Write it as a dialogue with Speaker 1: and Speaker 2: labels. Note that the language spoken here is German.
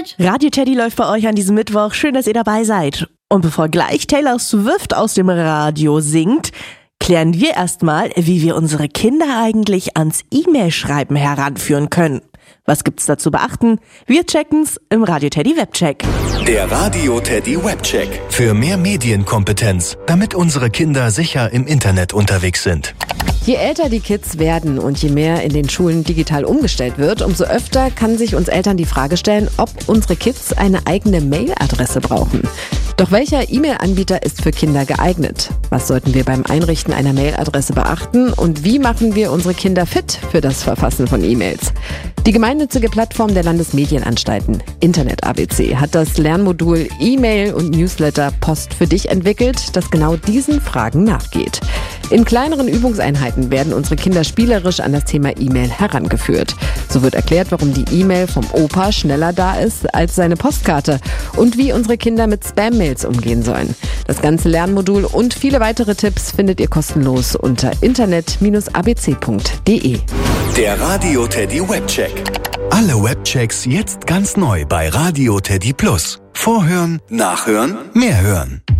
Speaker 1: Zeit.
Speaker 2: Radio Teddy läuft bei euch an diesem Mittwoch. Schön, dass ihr dabei seid. Und bevor gleich Taylor Swift aus dem Radio singt, klären wir erstmal, wie wir unsere Kinder eigentlich ans E-Mail-Schreiben heranführen können. Was gibt's da zu beachten? Wir checken's im Radio Teddy Webcheck.
Speaker 3: Der Radio Teddy Webcheck. Für mehr Medienkompetenz, damit unsere Kinder sicher im Internet unterwegs sind.
Speaker 4: Je älter die Kids werden und je mehr in den Schulen digital umgestellt wird, umso öfter kann sich uns Eltern die Frage stellen, ob unsere Kids eine eigene Mailadresse brauchen. Doch welcher E-Mail-Anbieter ist für Kinder geeignet? Was sollten wir beim Einrichten einer Mailadresse beachten? Und wie machen wir unsere Kinder fit für das Verfassen von E-Mails? Die gemeinnützige Plattform der Landesmedienanstalten, Internet ABC, hat das Lernmodul E-Mail und Newsletter Post für dich entwickelt, das genau diesen Fragen nachgeht. In kleineren Übungseinheiten werden unsere Kinder spielerisch an das Thema E-Mail herangeführt. So wird erklärt, warum die E-Mail vom Opa schneller da ist als seine Postkarte und wie unsere Kinder mit Spam-Mails umgehen sollen. Das ganze Lernmodul und viele weitere Tipps findet ihr kostenlos unter internet-abc.de.
Speaker 3: Der Radio Teddy Webcheck. Alle Webchecks jetzt ganz neu bei Radio Teddy Plus. Vorhören, nachhören, mehr hören.